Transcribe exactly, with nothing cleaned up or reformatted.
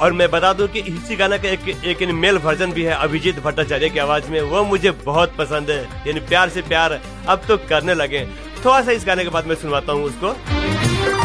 और मैं बता दूं कि इसी गाना का एक एक मेल वर्जन भी है अभिजीत भट्टाचार्य की आवाज में, वो मुझे बहुत पसंद है। यानी प्यार से प्यार अब तो करने लगे। थोड़ा सा इस गाने के बाद मैं सुनवाता हूँ उसको।